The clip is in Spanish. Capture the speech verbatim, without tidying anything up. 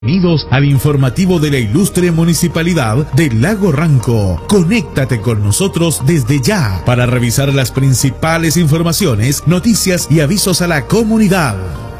Bienvenidos al informativo de la ilustre municipalidad de Lago Ranco. Conéctate con nosotros desde ya para revisar las principales informaciones, noticias y avisos a la comunidad.